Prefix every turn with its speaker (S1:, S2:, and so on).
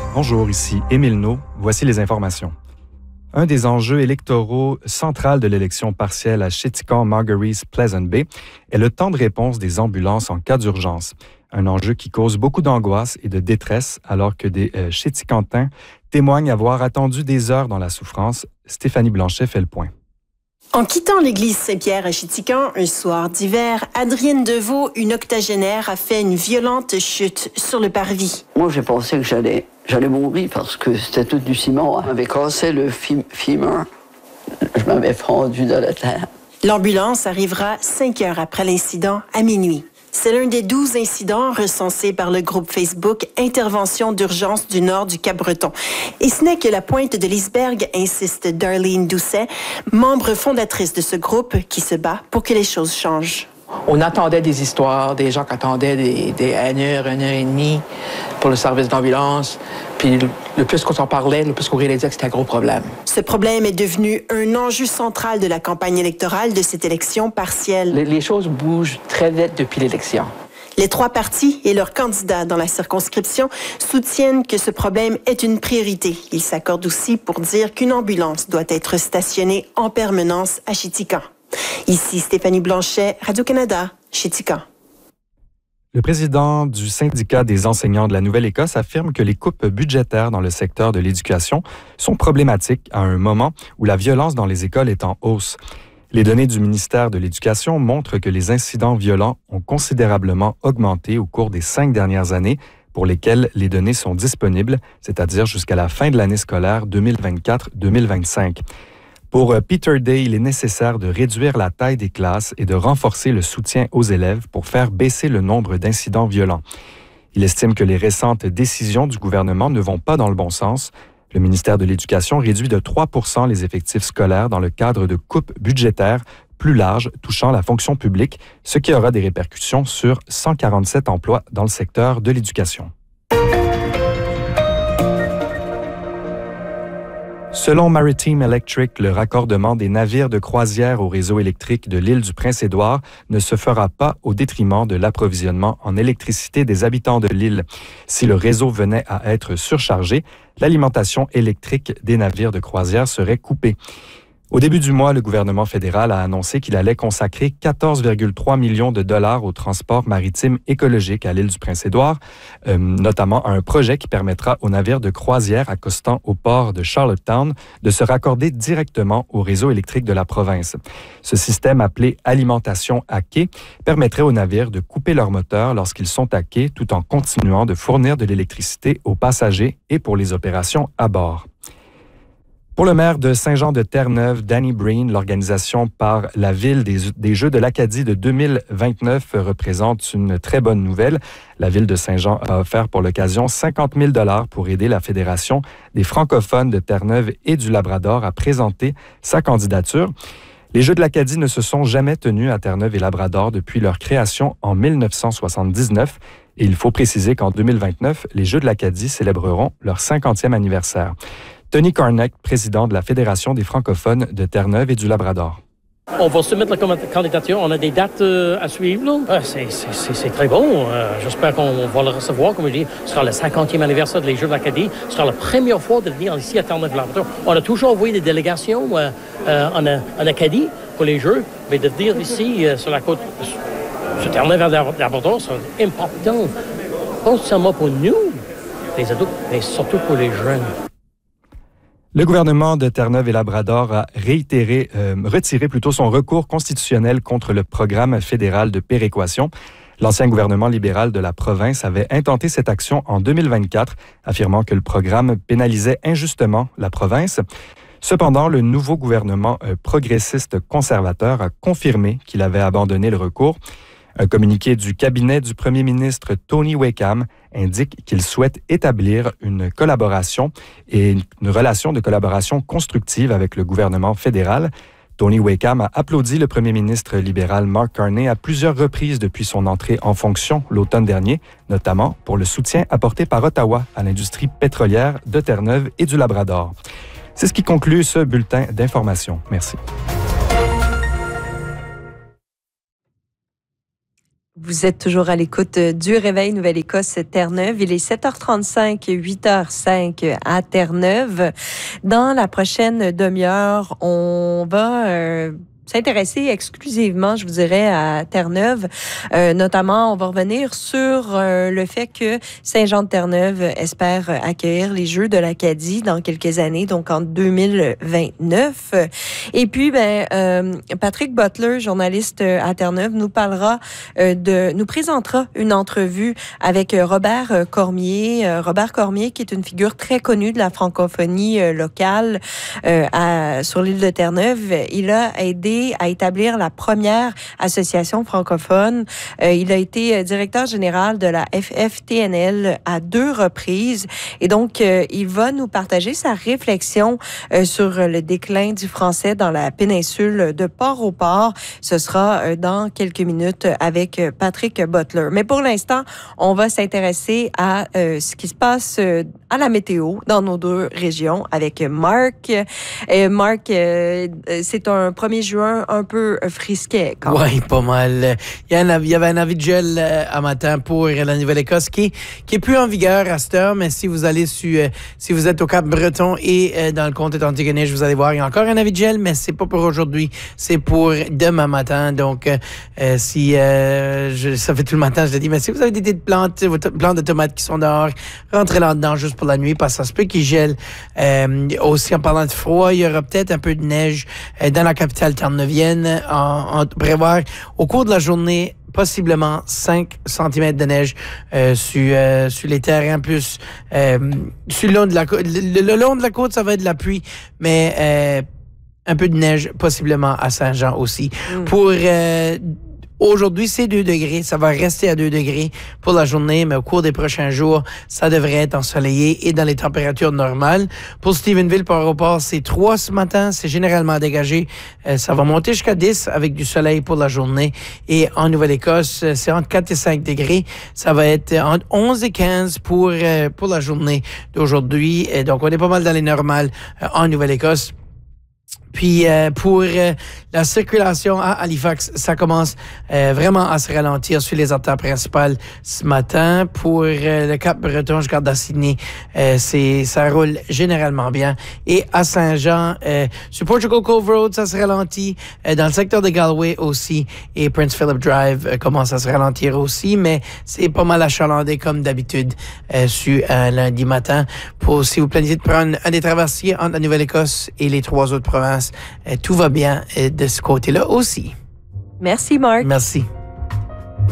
S1: Bonjour, ici Émile Naud. Voici les informations. Un des enjeux électoraux centraux de l'élection partielle à Chéticamp-Marguerite-Pleasant Bay est le temps de réponse des ambulances en cas d'urgence. Un enjeu qui cause beaucoup d'angoisse et de détresse alors que des Chéticantins témoignent avoir attendu des heures dans la souffrance. Stéphanie Blanchet fait le point.
S2: En quittant l'église Saint-Pierre à Chéticamp un soir d'hiver, Adrienne Deveau, une octogénaire, a fait une violente chute sur le parvis.
S3: Moi, j'ai pensé que j'allais mourir parce que c'était tout du ciment. On m'avait cassé le fémur. Je m'avais fendu de la terre.
S2: L'ambulance arrivera 5 heures après l'incident, à minuit. C'est l'un des 12 incidents recensés par le groupe Facebook Intervention d'urgence du nord du Cap-Breton. Et ce n'est que la pointe de l'iceberg, insiste Darlene Doucet, membre fondatrice de ce groupe qui se bat pour que les choses changent.
S4: On attendait des histoires, des gens qui attendaient des 1 heure, 1 heure et demie pour le service d'ambulance. Puis le plus qu'on s'en parlait, le plus qu'on réalisait que c'était un gros problème.
S2: Ce problème est devenu un enjeu central de la campagne électorale de cette élection partielle.
S4: Les choses bougent très vite depuis l'élection.
S2: Les 3 partis et leurs candidats dans la circonscription soutiennent que ce problème est une priorité. Ils s'accordent aussi pour dire qu'une ambulance doit être stationnée en permanence à Chéticamp. Ici Stéphanie Blanchet, Radio-Canada, Chéticamp.
S1: Le président du syndicat des enseignants de la Nouvelle-Écosse affirme que les coupes budgétaires dans le secteur de l'éducation sont problématiques à un moment où la violence dans les écoles est en hausse. Les données du ministère de l'Éducation montrent que les incidents violents ont considérablement augmenté au cours des 5 dernières années, pour lesquelles les données sont disponibles, c'est-à-dire jusqu'à la fin de l'année scolaire 2024-2025. Pour Peter Day, il est nécessaire de réduire la taille des classes et de renforcer le soutien aux élèves pour faire baisser le nombre d'incidents violents. Il estime que les récentes décisions du gouvernement ne vont pas dans le bon sens. Le ministère de l'Éducation réduit de 3 % les effectifs scolaires dans le cadre de coupes budgétaires plus larges touchant la fonction publique, ce qui aura des répercussions sur 147 emplois dans le secteur de l'éducation. Selon Maritime Electric, le raccordement des navires de croisière au réseau électrique de l'île du Prince-Édouard ne se fera pas au détriment de l'approvisionnement en électricité des habitants de l'île. Si le réseau venait à être surchargé, l'alimentation électrique des navires de croisière serait coupée. Au début du mois, le gouvernement fédéral a annoncé qu'il allait consacrer 14,3 millions de dollars au transport maritime écologique à l'île du Prince-Édouard, notamment à un projet qui permettra aux navires de croisière accostant au port de Charlottetown de se raccorder directement au réseau électrique de la province. Ce système appelé alimentation à quai permettrait aux navires de couper leur moteur lorsqu'ils sont à quai tout en continuant de fournir de l'électricité aux passagers et pour les opérations à bord. Pour le maire de Saint-Jean-de-Terre-Neuve, Danny Breen, l'organisation par la Ville des Jeux de l'Acadie de 2029 représente une très bonne nouvelle. La Ville de Saint-Jean a offert pour l'occasion 50 000 $ pour aider la Fédération des francophones de Terre-Neuve et du Labrador à présenter sa candidature. Les Jeux de l'Acadie ne se sont jamais tenus à Terre-Neuve et Labrador depuis leur création en 1979. Et il faut préciser qu'en 2029, les Jeux de l'Acadie célébreront leur 50e anniversaire. Tony Carnac, président de la Fédération des francophones de Terre-Neuve et du Labrador.
S5: On va soumettre la candidature. On a des dates à suivre. C'est très bon. J'espère qu'on va le recevoir. Comme je dis, ce sera le 50e anniversaire des Jeux de l'Acadie. Ce sera la première fois de venir ici à Terre-Neuve-Labrador. On a toujours envoyé des délégations en Acadie pour les Jeux, mais de venir ici sur la côte, sur Terre-Neuve-Labrador, c'est important. Pas seulement pour nous, les adultes, mais surtout pour les jeunes.
S1: Le gouvernement de Terre-Neuve et Labrador a retiré son recours constitutionnel contre le programme fédéral de péréquation. L'ancien gouvernement libéral de la province avait intenté cette action en 2024, affirmant que le programme pénalisait injustement la province. Cependant, le nouveau gouvernement progressiste conservateur a confirmé qu'il avait abandonné le recours. Un communiqué du cabinet du premier ministre Tony Wakeham indique qu'il souhaite établir une collaboration et une relation de collaboration constructive avec le gouvernement fédéral. Tony Wakeham a applaudi le premier ministre libéral Mark Carney à plusieurs reprises depuis son entrée en fonction l'automne dernier, notamment pour le soutien apporté par Ottawa à l'industrie pétrolière de Terre-Neuve et du Labrador. C'est ce qui conclut ce bulletin d'information. Merci.
S6: Vous êtes toujours à l'écoute du Réveil Nouvelle-Écosse Terre-Neuve. Il est 7h35, 8h05 à Terre-Neuve. Dans la prochaine demi-heure, on va s'intéresser exclusivement, je vous dirais, à Terre-Neuve. Notamment, on va revenir sur le fait que Saint-Jean-de-Terre-Neuve espère accueillir les Jeux de l'Acadie dans quelques années, donc en 2029. Et puis, Patrick Butler, journaliste à Terre-Neuve, nous présentera une entrevue avec Robert Cormier. Robert Cormier, qui est une figure très connue de la francophonie locale sur l'île de Terre-Neuve. Il a aidé à établir la première association francophone. Il a été directeur général de la FFTNL à 2 reprises. Et donc, il va nous partager sa réflexion sur le déclin du français dans la péninsule de Port-au-Port. Ce sera dans quelques minutes avec Patrick Butler. Mais pour l'instant, on va s'intéresser à ce qui se passe à la météo dans nos 2 régions avec Marc. Marc, c'est un 1er juin un peu frisquet.
S7: Oui, pas mal. Il y avait un avis de gel à matin pour la Nouvelle-Écosse qui est plus en vigueur à cette heure, mais si vous allez si vous êtes au Cap-Breton et dans le comté d'Antigonish, vous allez voir, il y a encore un avis de gel, mais c'est pas pour aujourd'hui, c'est pour demain matin. Donc, ça fait tout le matin, je l'ai dit, mais si vous avez des plantes, votre plantes de tomates qui sont dehors, rentrez là-dedans juste pour la nuit, parce que ça se peut qu'ils gèlent. Aussi, en parlant de froid, il y aura peut-être un peu de neige dans la capitale terre-neuvienne. On prévoir au cours de la journée possiblement 5 cm de neige sur les terrains, plus sur le long de la côte. Le long de la côte, ça va être de la pluie, mais un peu de neige possiblement à Saint-Jean aussi. Pour aujourd'hui, c'est 2 degrés. Ça va rester à 2 degrés pour la journée, mais au cours des prochains jours, ça devrait être ensoleillé et dans les températures normales. Pour Stephenville, Port-au-Port, c'est 3 ce matin. C'est généralement dégagé. Ça va monter jusqu'à 10 avec du soleil pour la journée. Et en Nouvelle-Écosse, c'est entre 4 et 5 degrés. Ça va être entre 11 et 15 pour la journée d'aujourd'hui. Et donc, on est pas mal dans les normales en Nouvelle-Écosse. Puis pour la circulation à Halifax, ça commence vraiment à se ralentir sur les artères principales ce matin. Pour le Cap-Breton jusqu'à Sydney, ça roule généralement bien. Et à Saint-Jean, sur Portugal Cove Road, ça se ralentit. Dans le secteur de Galway aussi. Et Prince Philip Drive commence à se ralentir aussi. Mais c'est pas mal achalandé comme d'habitude sur un lundi matin. Si vous planifiez de prendre un des traversiers entre la Nouvelle-Écosse et les 3 autres provinces, tout va bien de ce côté-là aussi.
S6: Merci, Marc.
S7: Merci.